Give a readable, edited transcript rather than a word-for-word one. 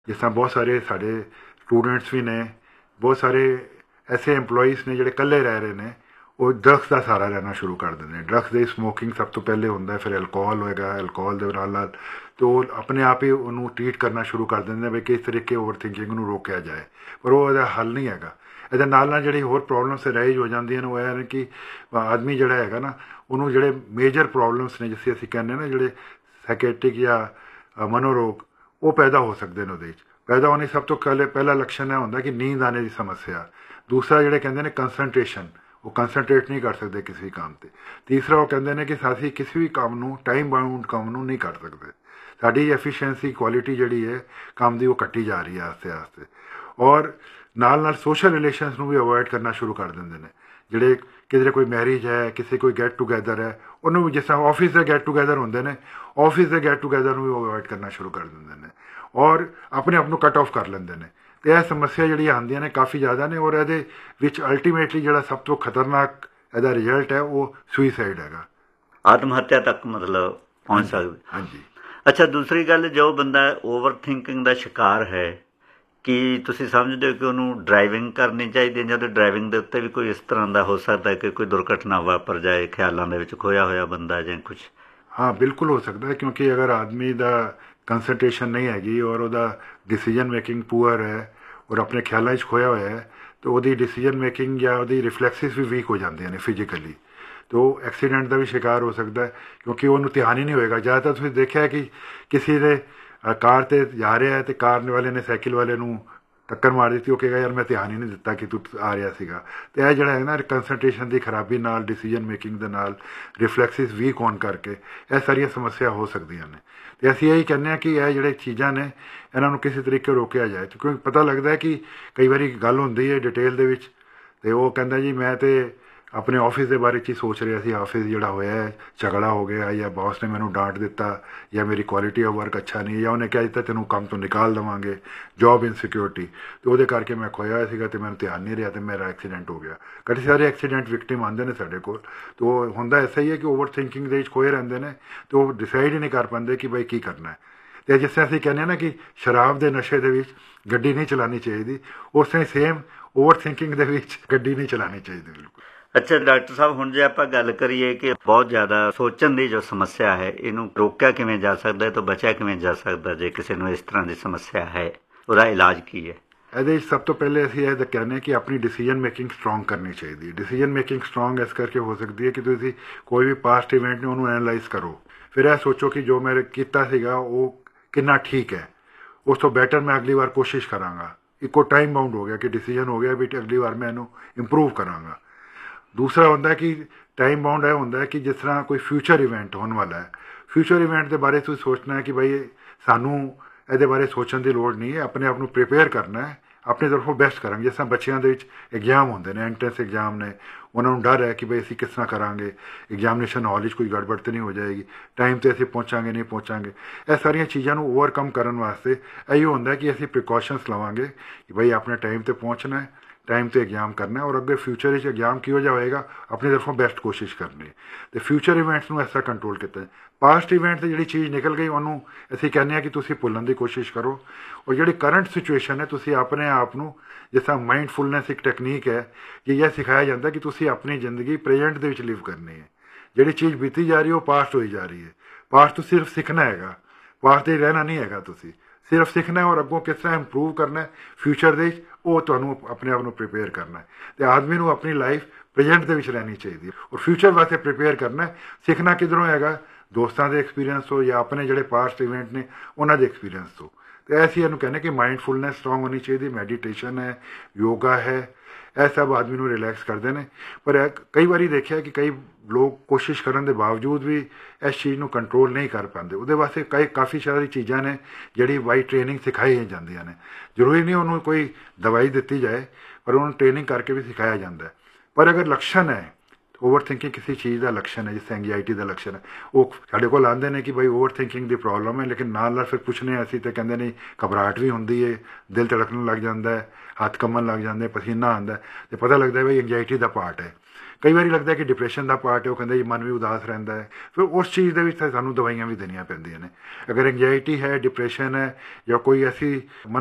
जिस तरह बहुत सारे साढ़े स्टूडेंट्स भी ने, बहुत सारे ऐसे एम्पलॉइज़ ने ਜਿਹੜੇ ਇਕੱਲੇ ਰਹਿ ਰਹੇ ਨੇ, ਉਹ ਡਰੱਗਸ ਦਾ ਸਹਾਰਾ ਲੈਣਾ ਸ਼ੁਰੂ ਕਰ ਦਿੰਦੇ ਨੇ। ਡਰੱਗਸ ਦੀ ਸਮੋਕਿੰਗ ਸਭ ਤੋਂ ਪਹਿਲੇ ਹੁੰਦਾ, ਫਿਰ ਐਲਕੋਹਲ ਹੋਏਗਾ, ਐਲਕੋਹਲ ਦੇ ਨਾਲ ਨਾਲ ਤੇ ਉਹ ਆਪਣੇ ਆਪ ਹੀ ਉਹਨੂੰ ਟਰੀਟ ਕਰਨਾ ਸ਼ੁਰੂ ਕਰ ਦਿੰਦੇ ਨੇ ਵੀ ਕਿਸ ਤਰੀਕੇ ਓਵਰ ਥਿੰਕਿੰਗ ਨੂੰ ਰੋਕਿਆ ਜਾਏ, ਪਰ ਉਹ ਇਹਦਾ ਹੱਲ ਨਹੀਂ ਹੈਗਾ। ਇਹਦੇ ਨਾਲ ਨਾਲ ਜਿਹੜੀ ਹੋਰ ਪ੍ਰੋਬਲਮਸ ਰਾਈਜ਼ ਹੋ ਜਾਂਦੀਆਂ ਨੇ ਉਹ ਇਹ ਨੇ ਕਿ ਆਦਮੀ ਜਿਹੜਾ ਹੈਗਾ ਨਾ, ਉਹਨੂੰ ਜਿਹੜੇ ਮੇਜਰ ਪ੍ਰੋਬਲਮਸ ਨੇ ਜਿਵੇਂ ਅਸੀਂ ਕਹਿੰਦੇ ਨਾ, ਜਿਹੜੇ ਸਾਈਕੈਟ੍ਰਿਕ ਜਾਂ ਮਨੋਰੋਗ, ਉਹ ਪੈਦਾ ਹੋ ਸਕਦੇ ਨੇ। ਉਹਦੇ 'ਚ ਪੈਦਾ ਹੋਣੀ ਸਭ ਤੋਂ ਪਹਿਲਾ ਲੱਛਣ ਇਹ ਹੁੰਦਾ ਕਿ ਨੀਂਦ ਆने ਦੀ ਸਮੱਸਿਆ। ਦੂਸਰਾ ਜਿਹੜੇ ਕਹਿੰਦੇ ਨੇ ਕੰਸਨਟ੍ਰੇਸ਼ਨ, ਉਹ ਕੰਸਨਟ੍ਰੇਟ ਨਹੀਂ ਕਰ ਸਕਦੇ ਕਿਸੇ ਵੀ ਕੰਮ 'ਤੇ। ਤੀਸਰਾ ਉਹ ਕਹਿੰਦੇ ਨੇ ਕਿ ਅਸੀਂ ਕਿਸੇ ਵੀ ਕੰਮ ਨੂੰ ਟਾਈਮ ਬਾਉਂਡ ਕੰਮ ਨੂੰ ਨਹੀਂ ਕਰ ਸਕਦੇ। ਸਾਡੀ ਐਫੀਸ਼ੀਐਂਸੀ ਕੁਆਲਿਟੀ ਜਿਹੜੀ ਹੈ ਕੰਮ ਦੀ ਉਹ ਘਟੀ ਜਾ ਰਹੀ ਹੈ ਆਸਤੇ ਆਸਤੇ। ਔਰ ਨਾਲ ਨਾਲ ਸੋਸ਼ਲ ਰਿਲੇਸ਼ਨਸ ਨੂੰ ਵੀ ਅਵੋਇਡ ਕਰਨਾ ਸ਼ੁਰੂ ਕਰ ਦਿੰਦੇ ਨੇ। ਜਿਹੜੇ ਕਿਧਰੇ ਕੋਈ ਮੈਰਿਜ ਹੈ, ਕਿਸੇ ਕੋਈ ਗੈਟ ਟੂਗੈਦਰ ਹੈ, ਉਹਨੂੰ ਵੀ ਜਿਸ ਤਰ੍ਹਾਂ ਆਫਿਸ ਦੇ ਗੈਟ ਟੂਗੈਦਰ ਹੁੰਦੇ ਨੇ, ਆਫਿਸ ਦੇ ਗੈਟ ਟੂਗੈਦਰ ਨੂੰ ਵੀ ਅਵੋਇਡ ਕਰਨਾ ਸ਼ੁਰੂ ਕਰ ਦਿੰਦੇ ਨੇ ਔਰ ਆਪਣੇ ਆਪ ਨੂੰ ਕੱਟ ਆਫ ਕਰ ਲੈਂਦੇ ਨੇ। ਅਤੇ ਇਹ ਸਮੱਸਿਆ ਜਿਹੜੀਆਂ ਆਉਂਦੀਆਂ ਨੇ ਕਾਫੀ ਜ਼ਿਆਦਾ ਨੇ ਔਰ ਇਹਦੇ ਵਿੱਚ ਅਲਟੀਮੇਟਲੀ ਜਿਹੜਾ ਸਭ ਤੋਂ ਖਤਰਨਾਕ ਇਹਦਾ ਰਿਜ਼ਲਟ ਹੈ ਉਹ ਸੁਈਸਾਈਡ ਹੈਗਾ। ਆਤਮ ਹੱਤਿਆ ਤੱਕ ਮਤਲਬ ਪਹੁੰਚ ਸਕਦੀ। ਹਾਂਜੀ। ਅੱਛਾ, ਦੂਸਰੀ ਗੱਲ, ਜੋ ਬੰਦਾ ਓਵਰ ਥਿੰਕਿੰਗ ਦਾ ਸ਼ਿਕਾਰ ਹੈ, ਕੀ ਤੁਸੀਂ ਸਮਝਦੇ ਹੋ ਕਿ ਉਹਨੂੰ ਡਰਾਈਵਿੰਗ ਕਰਨੀ ਚਾਹੀਦੀ ਹੈ, ਜਾਂ ਉਹਦੇ ਡਰਾਈਵਿੰਗ ਦੇ ਉੱਤੇ ਵੀ ਕੋਈ ਇਸ ਤਰ੍ਹਾਂ ਦਾ ਹੋ ਸਕਦਾ ਕਿ ਕੋਈ ਦੁਰਘਟਨਾ ਵਾਪਰ ਜਾਏ, ਖਿਆਲਾਂ ਦੇ ਵਿੱਚ ਖੋਇਆ ਹੋਇਆ ਬੰਦਾ ਜਾਂ ਕੁਛ? ਹਾਂ, ਬਿਲਕੁਲ ਹੋ ਸਕਦਾ ਹੈ, ਕਿਉਂਕਿ ਅਗਰ ਆਦਮੀ ਦਾ ਕੰਸਨਟ੍ਰੇਸ਼ਨ ਨਹੀਂ ਹੈਗੀ ਔਰ ਉਹਦਾ ਡਿਸੀਜਨ ਮੇਕਿੰਗ ਪੂਅਰ ਹੈ ਔਰ ਆਪਣੇ ਖਿਆਲਾਂ 'ਚ ਖੋਇਆ ਹੋਇਆ ਹੈ, ਤਾਂ ਉਹਦੀ ਡਿਸੀਜਨ ਮੇਕਿੰਗ ਜਾਂ ਉਹਦੀ ਰਿਫਲੈਕਸਿਸ ਵੀ ਵੀਕ ਹੋ ਜਾਂਦੀਆਂ ਨੇ ਫਿਜ਼ੀਕਲੀ, ਅਤੇ ਉਹ ਐਕਸੀਡੈਂਟ ਦਾ ਵੀ ਸ਼ਿਕਾਰ ਹੋ ਸਕਦਾ ਹੈ ਕਿਉਂਕਿ ਉਹਨੂੰ ਧਿਆਨ ਹੀ ਨਹੀਂ ਹੋਏਗਾ। ਜ਼ਿਆਦਾਤਰ ਤੁਸੀਂ ਦੇਖਿਆ ਕਿ ਕਿਸੇ ਦੇ ਕਾਰ 'ਤੇ ਜਾ ਰਿਹਾ ਹੈ ਅਤੇ ਕਾਰ ਵਾਲੇ ਨੇ ਸਾਈਕਲ ਵਾਲੇ ਨੂੰ ਟੱਕਰ ਮਾਰ ਦਿੱਤੀ, ਉਹ ਕਹੇਗਾ ਯਾਰ ਮੈਂ ਧਿਆਨ ਹੀ ਨਹੀਂ ਦਿੱਤਾ ਕਿ ਤੂੰ ਆ ਰਿਹਾ ਸੀਗਾ। ਅਤੇ ਇਹ ਜਿਹੜਾ ਹੈ ਨਾ, ਕੰਸਨਟ੍ਰੇਸ਼ਨ ਦੀ ਖਰਾਬੀ ਨਾਲ, ਡਿਸੀਜਨ ਮੇਕਿੰਗ ਦੇ ਨਾਲ, ਰਿਫਲੈਕਸਿਸ ਵੀਕ ਹੋਣ ਕਰਕੇ ਇਹ ਸਾਰੀਆਂ ਸਮੱਸਿਆ ਹੋ ਸਕਦੀਆਂ ਨੇ। ਅਤੇ ਅਸੀਂ ਇਹੀ ਕਹਿੰਦੇ ਹਾਂ ਕਿ ਇਹ ਜਿਹੜੇ ਚੀਜ਼ਾਂ ਨੇ ਇਹਨਾਂ ਨੂੰ ਕਿਸੇ ਤਰੀਕੇ ਰੋਕਿਆ ਜਾਏ, ਕਿਉਂਕਿ ਪਤਾ ਲੱਗਦਾ ਹੈ ਕਿ ਕਈ ਵਾਰੀ ਗੱਲ ਹੁੰਦੀ ਹੈ ਡਿਟੇਲ ਦੇ ਵਿੱਚ, ਅਤੇ ਉਹ ਕਹਿੰਦਾ ਜੀ ਮੈਂ ਤਾਂ ਆਪਣੇ ਆਫਿਸ ਦੇ ਬਾਰੇ 'ਚ ਹੀ ਸੋਚ ਰਿਹਾ ਸੀ, ਆਫਿਸ ਜਿਹੜਾ ਹੋਇਆ ਹੈ, ਝਗੜਾ ਹੋ ਗਿਆ ਜਾਂ ਬੌਸ ਨੇ ਮੈਨੂੰ ਡਾਂਟ ਦਿੱਤਾ ਜਾਂ ਮੇਰੀ ਕੁਆਲਿਟੀ ਆਫ ਵਰਕ ਅੱਛਾ ਨਹੀਂ, ਜਾਂ ਉਹਨੇ ਕਹਿ ਦਿੱਤਾ ਤੈਨੂੰ ਕੰਮ ਤੋਂ ਨਿਕਾਲ ਦੇਵਾਂਗੇ, ਜੋਬ ਇਨਸਿਕਿਉਰਿਟੀ, ਅਤੇ ਉਹਦੇ ਕਰਕੇ ਮੈਂ ਖੋਇਆ ਹੋਇਆ ਸੀਗਾ ਅਤੇ ਮੈਨੂੰ ਧਿਆਨ ਨਹੀਂ ਰਿਹਾ ਅਤੇ ਮੇਰਾ ਐਕਸੀਡੈਂਟ ਹੋ ਗਿਆ। ਕਈ ਸਾਰੇ ਐਕਸੀਡੈਂਟ ਵਿਕਟਿਮ ਆਉਂਦੇ ਨੇ ਸਾਡੇ ਕੋਲ, ਅਤੇ ਉਹ ਹੁੰਦਾ ਐਸਾ ਹੀ ਹੈ ਕਿ ਓਵਰ ਥਿੰਕਿੰਗ ਦੇ ਵਿੱਚ ਖੋਏ ਰਹਿੰਦੇ ਨੇ ਅਤੇ ਉਹ ਡਿਸਾਈਡ ਹੀ ਨਹੀਂ ਕਰ ਪਾਉਂਦੇ ਕਿ ਬਈ ਕੀ ਕਰਨਾ ਹੈ। ਅਤੇ ਜਿਸ ਤਰ੍ਹਾਂ ਅਸੀਂ ਕਹਿੰਦੇ ਹਾਂ ਨਾ ਕਿ ਸ਼ਰਾਬ ਦੇ ਨਸ਼ੇ ਦੇ ਵਿੱਚ ਗੱਡੀ ਨਹੀਂ ਚਲਾਉਣੀ ਚਾਹੀਦੀ, ਉਸ ਤਰ੍ਹਾਂ ਸੇਮ ਓਵਰ ਥਿੰਕਿੰਗ ਦੇ ਵਿੱਚ ਗੱਡੀ ਨਹੀਂ ਚਲਾਉਣੀ ਚਾਹੀਦੀ। ਬਿਲਕੁਲ। ਅੱਛਾ ਡਾਕਟਰ ਸਾਹਿਬ, ਹੁਣ ਜੇ ਆਪਾਂ ਗੱਲ ਕਰੀਏ ਕਿ ਬਹੁਤ ਜ਼ਿਆਦਾ ਸੋਚਣ ਦੀ ਜੋ ਸਮੱਸਿਆ ਹੈ, ਇਹਨੂੰ ਰੋਕਿਆ ਕਿਵੇਂ ਜਾ ਸਕਦਾ, ਇਹ ਤੋਂ ਬਚਿਆ ਕਿਵੇਂ ਜਾ ਸਕਦਾ? ਜੇ ਕਿਸੇ ਨੂੰ ਇਸ ਤਰ੍ਹਾਂ ਦੀ ਸਮੱਸਿਆ ਹੈ, ਉਹਦਾ ਇਲਾਜ ਕੀ ਹੈ? ਇਹਦੇ ਸਭ ਤੋਂ ਪਹਿਲੇ ਅਸੀਂ ਇਹ ਕਹਿੰਦੇ ਹਾਂ ਕਿ ਆਪਣੀ ਡਿਸੀਜਨ ਮੇਕਿੰਗ ਸਟਰੋਂਗ ਕਰਨੀ ਚਾਹੀਦੀ ਹੈ। ਡਿਸੀਜਨ ਮੇਕਿੰਗ ਸਟਰੋਂਗ ਇਸ ਕਰਕੇ ਹੋ ਸਕਦੀ ਹੈ ਕਿ ਤੁਸੀਂ ਕੋਈ ਵੀ ਪਾਸਟ ਇਵੈਂਟ ਨੂੰ ਉਹਨੂੰ ਐਨਾਲਾਈਜ਼ ਕਰੋ, ਫਿਰ ਇਹ ਸੋਚੋ ਕਿ ਜੋ ਮੈਂ ਕੀਤਾ ਸੀਗਾ ਉਹ ਕਿੰਨਾ ਠੀਕ ਹੈ, ਉਸ ਤੋਂ ਬੈਟਰ ਮੈਂ ਅਗਲੀ ਵਾਰ ਕੋਸ਼ਿਸ਼ ਕਰਾਂਗਾ। ਇੱਕੋ ਟਾਈਮ ਬਾਉਂਡ ਹੋ ਗਿਆ ਕਿ ਡਿਸੀਜਨ ਹੋ ਗਿਆ ਵੀ ਅਗਲੀ ਵਾਰ ਮੈਂ ਇਹਨੂੰ ਇੰਪਰੂਵ ਕਰਾਂਗਾ। ਦੂਸਰਾ ਹੁੰਦਾ ਕਿ ਟਾਈਮ ਬਾਉਂਡ ਇਹ ਹੁੰਦਾ ਕਿ ਜਿਸ ਤਰ੍ਹਾਂ ਕੋਈ ਫਿਊਚਰ ਇਵੈਂਟ ਹੋਣ ਵਾਲਾ ਹੈ, ਫਿਊਚਰ ਇਵੈਂਟ ਦੇ ਬਾਰੇ ਤੁਸੀਂ ਸੋਚਣਾ ਹੈ ਕਿ ਬਈ ਸਾਨੂੰ ਇਹਦੇ ਬਾਰੇ ਸੋਚਣ ਦੀ ਲੋੜ ਨਹੀਂ ਹੈ, ਆਪਣੇ ਆਪ ਨੂੰ ਪ੍ਰੀਪੇਅਰ ਕਰਨਾ ਹੈ, ਆਪਣੀ ਤਰਫੋਂ ਬੈਸਟ ਕਰਾਂਗੇ। ਜਿਸ ਤਰ੍ਹਾਂ ਬੱਚਿਆਂ ਦੇ ਵਿੱਚ ਐਗਜ਼ਾਮ ਹੁੰਦੇ ਨੇ, ਐਂਟਰੈਂਸ ਐਗਜ਼ਾਮ ਨੇ, ਉਹਨਾਂ ਨੂੰ ਡਰ ਹੈ ਕਿ ਬਈ ਅਸੀਂ ਕਿਸ ਤਰ੍ਹਾਂ ਕਰਾਂਗੇ, ਐਗਜ਼ਾਮੀਨੇਸ਼ਨ ਹਾਲ ਵਿੱਚ ਕੋਈ ਗੜਬੜ ਤਾਂ ਨਹੀਂ ਹੋ ਜਾਏਗੀ, ਟਾਈਮ 'ਤੇ ਅਸੀਂ ਪਹੁੰਚਾਂਗੇ ਨਹੀਂ ਪਹੁੰਚਾਂਗੇ। ਇਹ ਸਾਰੀਆਂ ਚੀਜ਼ਾਂ ਨੂੰ ਓਵਰਕਮ ਕਰਨ ਵਾਸਤੇ ਇਹੀ ਹੁੰਦਾ ਕਿ ਅਸੀਂ ਪ੍ਰੀਕਾਸ਼ਨਸ ਲਵਾਂਗੇ ਕਿ ਬਈ ਆਪਣੇ ਟਾਈਮ 'ਤੇ ਪਹੁੰਚਣਾ ਹੈ, टाइम तो एग्जाम करना है और अगे फ्यूचर एग्जाम किहो जिहा होएगा अपनी तरफों बेस्ट कोशिश करनी है। तो फ्यूचर इवेंट्स में इस तरह कंट्रोल किया। पास्ट इवेंट से जी चीज़ निकल गई उन्होंने असीं कहने कि तुसीं भुल्लण की कोशिश करो और जी करंट सिचुएशन है तुसीं अपने आप नूं जिस तरह माइंडफुलनेस एक टैक्नीक है कि यह सिखाया जाता है कि तुसीं अपनी जिंदगी प्रेजेंट दे विच लिव करनी है। जी चीज़ बीती जा रही है वो पास्ट होई जा रही है। पास्ट तो सिर्फ सीखना है, पास्ट ही रहना नहीं है, तुसीं सिर्फ सीखना है और अगों किस तरह इंप्रूव करना है फ्यूचर दे वो तुहानूं अपने आप को प्रिपेयर करना है। तो आदमी को अपनी लाइफ प्रेजेंट दे विच रहनी चाहिए और फ्यूचर वास्ते प्रिपेयर करना है। सीखना किधरों है, दोस्तों के एक्सपीरियंस हो या अपने जोड़े पास्ट इवेंट ने उन्होंने एक्सपीरियंस हो। तो ऐसी इन्हूं कहने कि माइंडफुलनेस स्ट्रोंग होनी चाहिए, मैडिटेशन है, योगा है, यह सब आदमी को रिलैक्स करते हैं। पर कई बार देखा कि कई लोग कोशिश करने के बावजूद भी इस चीज़ को कंट्रोल नहीं कर पाते। वो वास्ते कई काफ़ी सारी चीज़ा ने जी बाई ट्रेनिंग सिखाई जाती ने। जरूरी नहीं उन्होंने कोई दवाई दी जाए पर उन्होंने ट्रेनिंग करके भी सिखाया जाता है। पर अगर लक्षण है ओवर थिंकिंग किसी चीज़ का लक्षण है, जिस एंगजाइटी का लक्षण है, वो साढ़े को आते हैं कि भाई ओवर थिंकिंग की प्रॉब्लम है, लेकिन नाल फिर पूछने असी तो कहते नहीं घबराहट भी होंगी है, दिल धड़कन लग जाता है, हाथ कंबन लग जाते, पसीना आता है, तो पता लगता है भाई एंगजाइटी का पार्ट है। ਕਈ ਵਾਰੀ ਲੱਗਦਾ ਕਿ ਡਿਪਰੈਸ਼ਨ ਦਾ ਪਾਰਟ ਹੈ, ਉਹ ਕਹਿੰਦੇ ਜੀ ਮਨ ਵੀ ਉਦਾਸ ਰਹਿੰਦਾ ਹੈ, ਫਿਰ ਉਸ ਚੀਜ਼ ਦੇ ਵਿੱਚ ਸਾਨੂੰ ਦਵਾਈਆਂ ਵੀ ਦੇਣੀਆਂ ਪੈਂਦੀਆਂ ਨੇ। ਅਗਰ ਐਂਗਜ਼ਾਇਟੀ ਹੈ, ਡਿਪਰੈਸ਼ਨ ਹੈ ਜਾਂ ਕੋਈ ਐਸੀ